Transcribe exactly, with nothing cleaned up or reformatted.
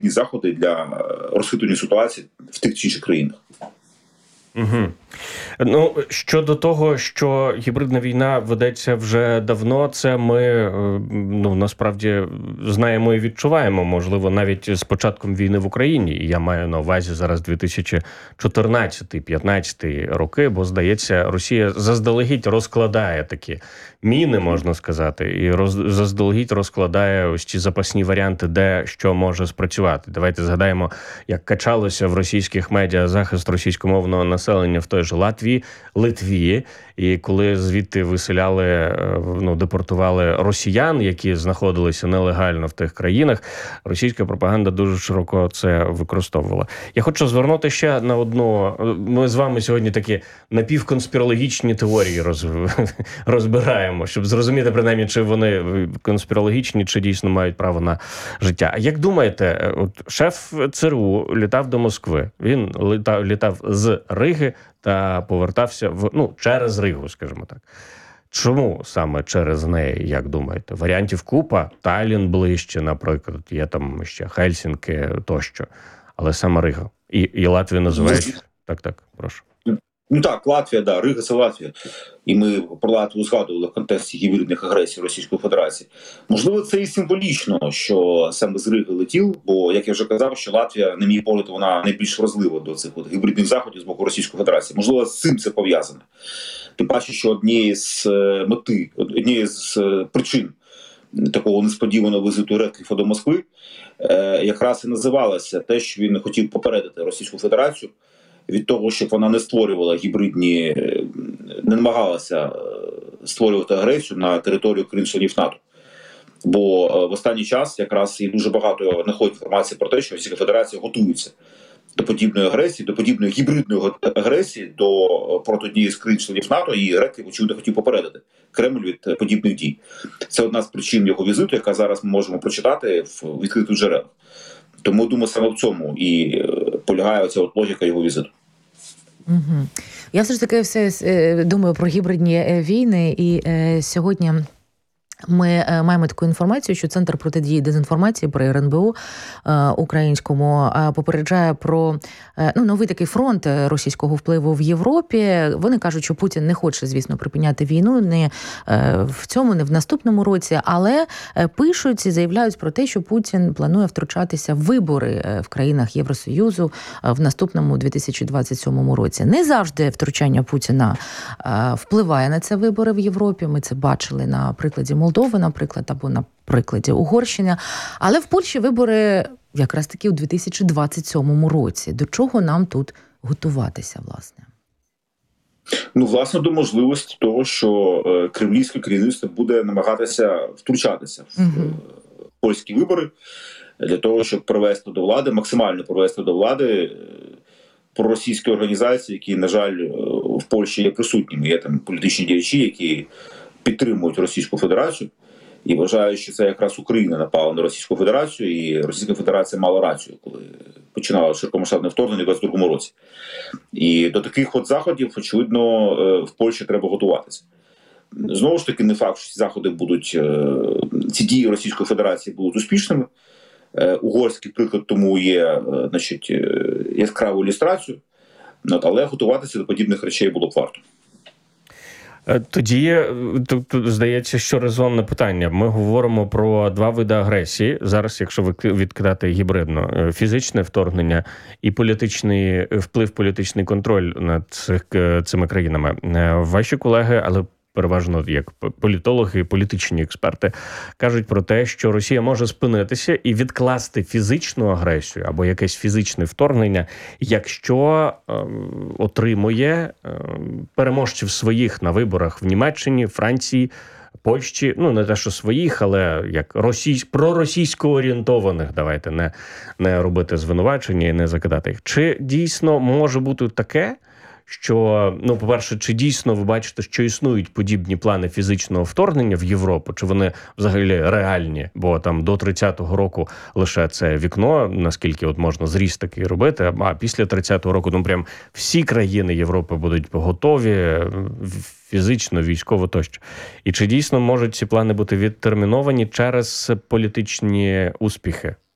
заходи для розхитування ситуації в тих чи інших країнах. Угу. Ну, щодо того, що гібридна війна ведеться вже давно, це ми, ну, насправді знаємо і відчуваємо, можливо, навіть з початком війни в Україні. І я маю на увазі зараз дві тисячі чотирнадцятий-п'ятнадцятий роки, бо, здається, Росія заздалегідь розкладає такі міни, можна сказати, і роз, заздалегідь розкладає ось ці запасні варіанти, де що може спрацювати. Давайте згадаємо, як качалося в російських медіа захист російськомовного населення в той же Латвії, Литві, і коли звідти виселяли, ну, депортували росіян, які знаходилися нелегально в тих країнах, російська пропаганда дуже широко це використовувала. Я хочу звернути ще на одну, ми з вами сьогодні такі напівконспірологічні теорії роз... розбираємо, щоб зрозуміти, принаймні, чи вони конспірологічні, чи дійсно мають право на життя. А як думаєте, от шеф ЦРУ літав до Москви, він літав, літав з Риги та повертався в, ну, через Ригу, скажімо так. Чому саме через неї, як думаєте? Варіантів купа, Таллін ближче, наприклад, є там ще Хельсінки тощо, але саме Рига. І, і Латвію називають? Так, так, прошу. Ну так, Латвія, да, Рига – це Латвія. І ми про Латвію згадували в контексті гібридних агресій Російської Федерації. Можливо, це і символічно, що саме з Риги летів, бо, як я вже казав, що Латвія, на мій погляд, вона найбільш вразлива до цих от гібридних заходів з боку Російської Федерації. Можливо, з цим це пов'язане. Тим паче, що однією з мети, однією з причин такого несподіваного візиту Редкліфа до Москви якраз і називалося те, що він хотів попередити Російську Федерацію від того, щоб вона не створювала гібридні, не намагалася створювати агресію на територію країн-членів НАТО. Бо в останній час якраз і дуже багато знаходить інформації про те, що Російська Федерація готується до подібної агресії, до подібної гібридної агресії до проти однієї з країн-членів НАТО, і Редкліф, очевидно, хотів попередити Кремль від подібних дій. Це одна з причин його візиту, яка зараз ми можемо прочитати в відкритих джерелах. Тому, думаю, саме в цьому і полягає оця от логіка його візиту. Угу. Я все ж таки все думаю про гібридні війни, і е, сьогодні ми маємо таку інформацію, що Центр протидії дезінформації при РНБО е, українському е, попереджає про е, ну, новий такий фронт російського впливу в Європі. Вони кажуть, що Путін не хоче, звісно, припиняти війну не е, в цьому, не в наступному році, але е, пишуть і заявляють про те, що Путін планує втручатися в вибори в країнах Євросоюзу в наступному дві тисячі двадцять сьомому році. Не завжди втручання Путіна е, впливає на ці вибори в Європі. Ми це бачили на прикладі Молдови. Молдови, наприклад, або на прикладі Угорщини. Але в Польщі вибори якраз таки у дві тисячі двадцять сьомому році. До чого нам тут готуватися, власне? Ну, власне, до можливості того, що е, кремлівське керівництво буде намагатися втручатися в угу. е, польські вибори для того, щоб привести до влади, максимально привести до влади е, проросійські організації, які, на жаль, е, в Польщі є присутніми. Є там політичні діячі, які підтримують Російську Федерацію і вважають, що це якраз Україна напала на Російську Федерацію, і Російська Федерація мала рацію, коли починала широкомасштабне вторгнення у двадцять другому році. І до таких от заходів, очевидно, в Польщі треба готуватися. Знову ж таки, не факт, що ці заходи будуть, ці дії Російської Федерації будуть успішними. Угорський приклад тому є, значить, яскраву ілюстрацію, але готуватися до подібних речей було б варто. Тоді, тут, здається, що резонне питання. Ми говоримо про два види агресії. Зараз, якщо відкидати гібридно, фізичне вторгнення і політичний вплив, політичний контроль над цих, цими країнами. Ваші колеги, але переважно як політологи і політичні експерти, кажуть про те, що Росія може спинитися і відкласти фізичну агресію або якесь фізичне вторгнення, якщо е, отримує е, переможців своїх на виборах в Німеччині, Франції, Польщі, ну не те, що своїх, але як російсь... проросійсько орієнтованих, давайте не, не робити звинувачення і не закидати їх. Чи дійсно може бути таке, що, ну, по-перше, чи дійсно ви бачите, що існують подібні плани фізичного вторгнення в Європу, чи вони взагалі реальні, бо там до тридцятого року лише це вікно, наскільки от можна зріст такий робити, а після тридцятого року, ну, прям всі країни Європи будуть готові фізично, військово тощо. І чи дійсно можуть ці плани бути відтерміновані через політичні успіхи